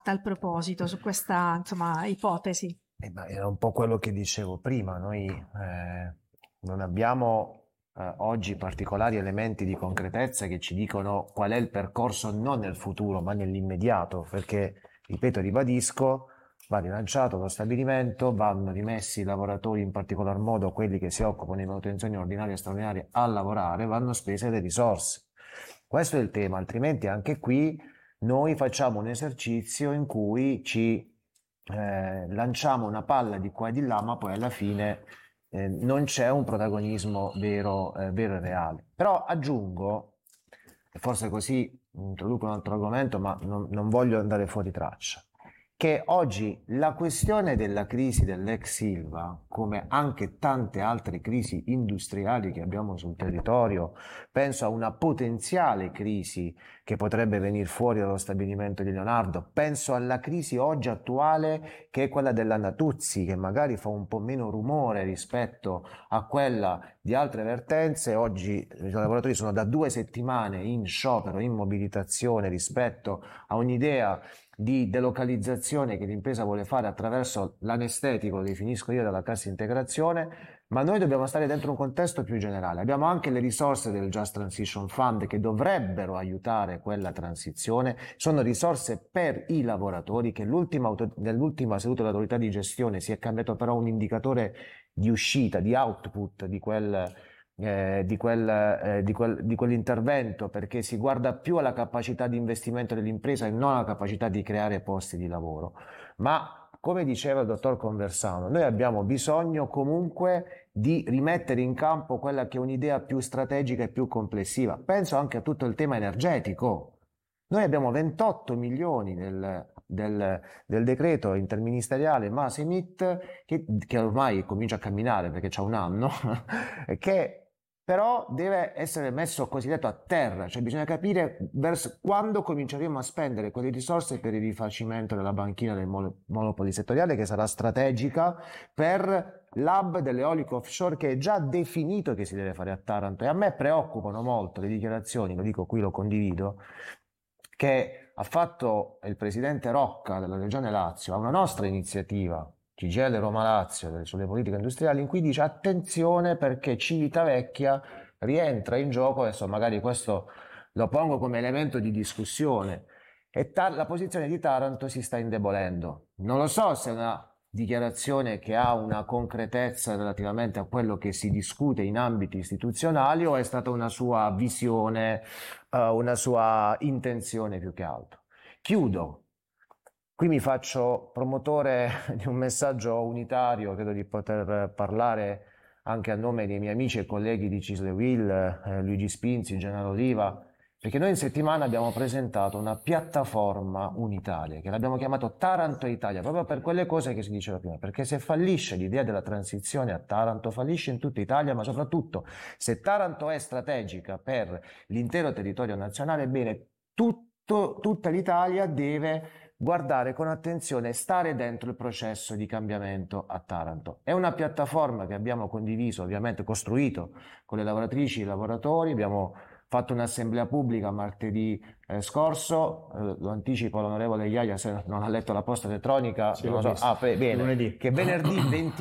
tal proposito, su questa, insomma, ipotesi? Ma era un po' quello che dicevo prima, noi non abbiamo oggi particolari elementi di concretezza che ci dicono qual è il percorso non nel futuro ma nell'immediato, perché, ripeto, ribadisco, va rilanciato lo stabilimento, vanno rimessi i lavoratori, in particolar modo quelli che si occupano di manutenzioni ordinarie e straordinarie, a lavorare, vanno spese le risorse. Questo è il tema, altrimenti anche qui noi facciamo un esercizio in cui ci lanciamo una palla di qua e di là, ma poi alla fine non c'è un protagonismo vero e reale. Però aggiungo, e forse così introduco un altro argomento, ma non voglio andare fuori traccia, che oggi la questione della crisi dell'ex Ilva, come anche tante altre crisi industriali che abbiamo sul territorio, penso a una potenziale crisi che potrebbe venire fuori dallo stabilimento di Leonardo, penso alla crisi oggi attuale che è quella della Natuzzi, che magari fa un po' meno rumore rispetto a quella di altre vertenze. Oggi i lavoratori sono da 2 settimane in sciopero, in mobilitazione rispetto a un'idea di delocalizzazione che l'impresa vuole fare attraverso l'anestetico, lo definisco io, della cassa integrazione, ma noi dobbiamo stare dentro un contesto più generale. Abbiamo anche le risorse del Just Transition Fund che dovrebbero aiutare quella transizione, sono risorse per i lavoratori che nell'ultima seduta dell'autorità di gestione si è cambiato però un indicatore di uscita, di output di quell'intervento, perché si guarda più alla capacità di investimento dell'impresa e non alla capacità di creare posti di lavoro. Ma come diceva il dottor Conversano, noi abbiamo bisogno comunque di rimettere in campo quella che è un'idea più strategica e più complessiva. Penso anche a tutto il tema energetico. Noi abbiamo 28 milioni del decreto interministeriale Masemit che ormai comincia a camminare perché c'ha un anno, che però deve essere messo cosiddetto a terra, cioè bisogna capire verso quando cominceremo a spendere quelle risorse per il rifacimento della banchina del molo polisettoriale, che sarà strategica per l'hub dell'eolico offshore, che è già definito che si deve fare a Taranto. E a me preoccupano molto le dichiarazioni, lo dico qui, lo condivido, che ha fatto il presidente Rocca della Regione Lazio a una nostra iniziativa CGIL Roma Lazio sulle politiche industriali, in cui dice attenzione perché Civitavecchia rientra in gioco. Adesso magari questo lo pongo come elemento di discussione, e la posizione di Taranto si sta indebolendo. Non lo so se è una dichiarazione che ha una concretezza relativamente a quello che si discute in ambiti istituzionali o è stata una sua visione, una sua intenzione più che altro. Chiudo. Qui mi faccio promotore di un messaggio unitario, credo di poter parlare anche a nome dei miei amici e colleghi di Cisle Will, Luigi Spinzi, Gennaro Oliva, perché noi in settimana abbiamo presentato una piattaforma unitaria che l'abbiamo chiamato Taranto Italia, proprio per quelle cose che si diceva prima, perché se fallisce l'idea della transizione a Taranto, fallisce in tutta Italia, ma soprattutto se Taranto è strategica per l'intero territorio nazionale, bene, tutta l'Italia deve guardare con attenzione e stare dentro il processo di cambiamento a Taranto. È una piattaforma che abbiamo condiviso, ovviamente costruito con le lavoratrici e i lavoratori. Abbiamo fatto un'assemblea pubblica martedì scorso, lo anticipo all'onorevole Iaia se non ha letto la posta elettronica, sì, non lo so. Bene, lunedì. che venerdì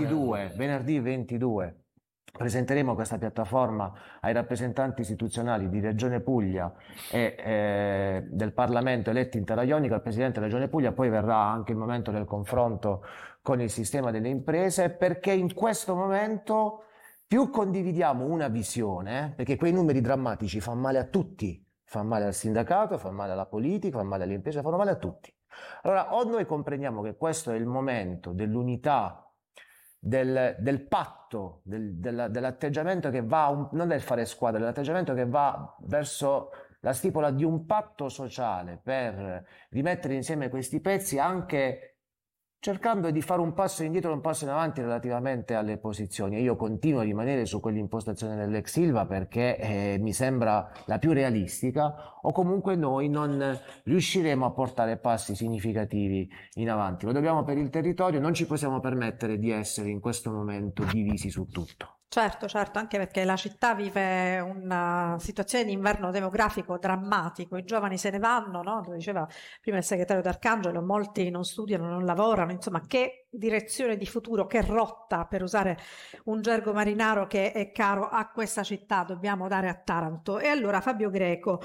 22 presenteremo questa piattaforma ai rappresentanti istituzionali di Regione Puglia e del Parlamento eletti interraionico, al Presidente della Regione Puglia. Poi verrà anche il momento del confronto con il sistema delle imprese, perché in questo momento più condividiamo una visione, perché quei numeri drammatici fanno male a tutti, fanno male al sindacato, fanno male alla politica, fanno male alle imprese, fanno male a tutti. Allora, o noi comprendiamo che questo è il momento dell'unità, del patto, dell'atteggiamento che va, non del fare squadra, dell'atteggiamento che va verso la stipula di un patto sociale per rimettere insieme questi pezzi, anche cercando di fare un passo indietro e un passo in avanti relativamente alle posizioni. E io continuo a rimanere su quell'impostazione dell'ex Ilva perché mi sembra la più realistica, o comunque noi non riusciremo a portare passi significativi in avanti. Lo dobbiamo per il territorio, non ci possiamo permettere di essere in questo momento divisi su tutto. Certo, certo, anche perché la città vive una situazione di inverno demografico drammatico, i giovani se ne vanno, no? Lo diceva prima il segretario D'Arcangelo, molti non studiano, non lavorano, insomma, che direzione di futuro, che rotta, per usare un gergo marinaro che è caro a questa città, dobbiamo dare a Taranto. E allora Fabio Greco,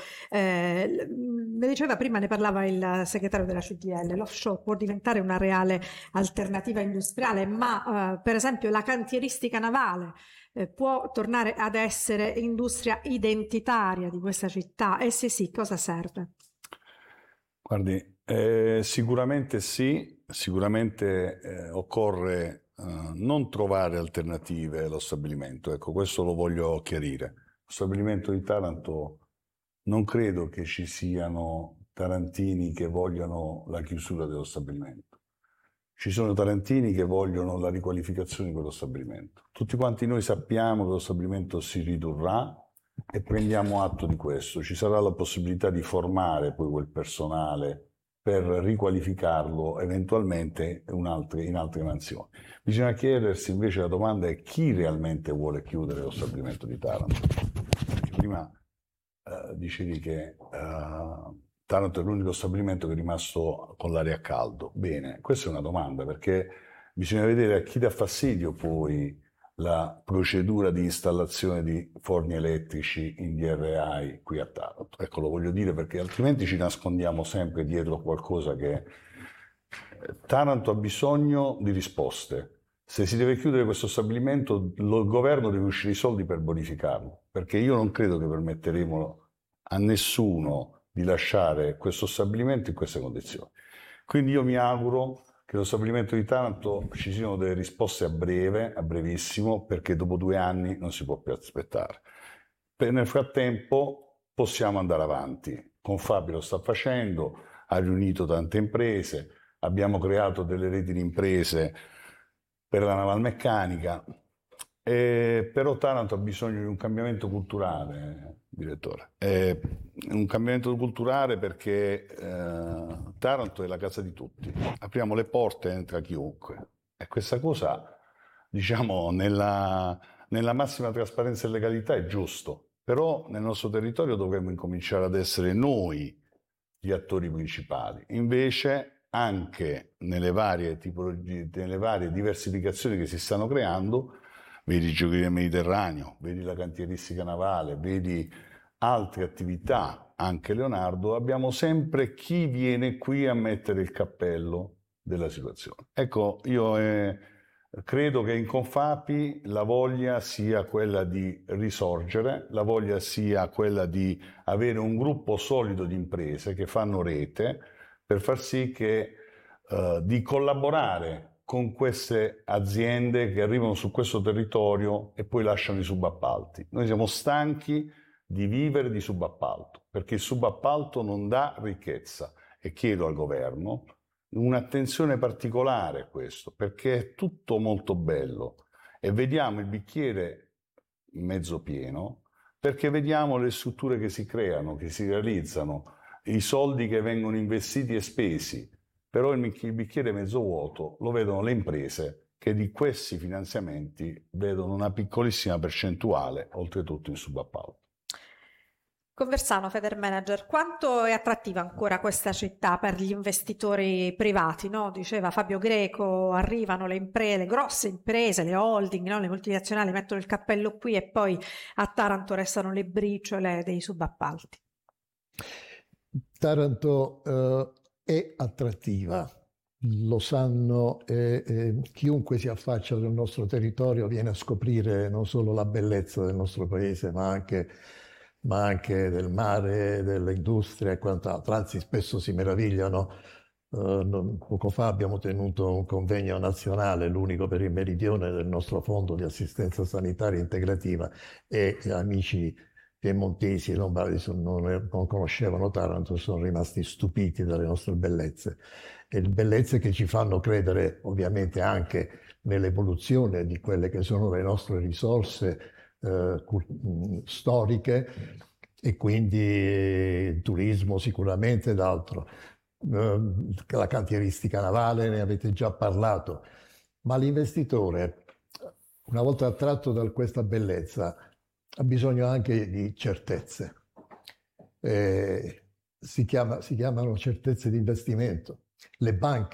ne diceva prima, ne parlava il segretario della CGIL, l'offshore può diventare una reale alternativa industriale, ma per esempio la cantieristica navale può tornare ad essere industria identitaria di questa città? E se sì, cosa serve? Guardi, sicuramente sì, sicuramente occorre non trovare alternative allo stabilimento, ecco, questo lo voglio chiarire. Lo stabilimento di Taranto, non credo che ci siano tarantini che vogliano la chiusura dello stabilimento. Ci sono tarantini che vogliono la riqualificazione di quello stabilimento. Tutti quanti noi sappiamo che lo stabilimento si ridurrà e prendiamo atto di questo. Ci sarà la possibilità di formare poi quel personale per riqualificarlo eventualmente in altre mansioni. Bisogna chiedersi invece, la domanda è: chi realmente vuole chiudere lo stabilimento di Taranto? Perché prima dicevi che Taranto è l'unico stabilimento che è rimasto con l'aria a caldo. Bene, questa è una domanda, perché bisogna vedere a chi dà fastidio poi la procedura di installazione di forni elettrici in DRI qui a Taranto. Ecco, lo voglio dire perché altrimenti ci nascondiamo sempre dietro qualcosa che... Taranto ha bisogno di risposte. Se si deve chiudere questo stabilimento, il governo deve uscire i soldi per bonificarlo, perché io non credo che permetteremo a nessuno di lasciare questo stabilimento in queste condizioni. Quindi io mi auguro che lo stabilimento di Taranto ci siano delle risposte a breve, a brevissimo, perché dopo 2 anni non si può più aspettare. Nel frattempo possiamo andare avanti. Con Fabio lo sta facendo, ha riunito tante imprese, abbiamo creato delle reti di imprese per la navalmeccanica, però Taranto ha bisogno di un cambiamento culturale, direttore. Un cambiamento culturale perché Taranto è la casa di tutti. Apriamo le porte, entra chiunque. E questa cosa, diciamo, nella massima trasparenza e legalità è giusto. Però nel nostro territorio dovremmo incominciare ad essere noi gli attori principali. Invece, anche nelle varie tipologie, nelle varie diversificazioni che si stanno creando, vedi i giochi del Mediterraneo, vedi la cantieristica navale, vedi altre attività, anche Leonardo, abbiamo sempre chi viene qui a mettere il cappello della situazione. Ecco, io credo che in Confapi la voglia sia quella di risorgere, la voglia sia quella di avere un gruppo solido di imprese che fanno rete per far sì che di collaborare con queste aziende che arrivano su questo territorio e poi lasciano i subappalti. Noi siamo stanchi di vivere di subappalto, perché il subappalto non dà ricchezza, e chiedo al governo un'attenzione particolare a questo, perché è tutto molto bello e vediamo il bicchiere mezzo pieno, perché vediamo le strutture che si creano, che si realizzano, i soldi che vengono investiti e spesi, però il bicchiere mezzo vuoto lo vedono le imprese che di questi finanziamenti vedono una piccolissima percentuale, oltretutto in subappalto. Conversano, Federmanager, quanto è attrattiva ancora questa città per gli investitori privati, no? Diceva Fabio Greco, arrivano le imprese, le grosse imprese, le holding, no? Le multinazionali mettono il cappello qui e poi a Taranto restano le briciole dei subappalti. Taranto è attrattiva, lo sanno, chiunque si affaccia sul nostro territorio viene a scoprire non solo la bellezza del nostro paese, ma anche del mare, dell'industria e quant'altro. Anzi, spesso si meravigliano. Poco fa abbiamo tenuto un convegno nazionale, l'unico per il meridione del nostro fondo di assistenza sanitaria integrativa, e gli amici piemontesi e lombardi non conoscevano Taranto, sono rimasti stupiti dalle nostre bellezze. E bellezze che ci fanno credere ovviamente anche nell'evoluzione di quelle che sono le nostre risorse storiche, e quindi turismo sicuramente ed altro. La cantieristica navale ne avete già parlato, ma l'investitore una volta attratto da questa bellezza, ha bisogno anche di certezze. Si chiamano certezze di investimento. Le banche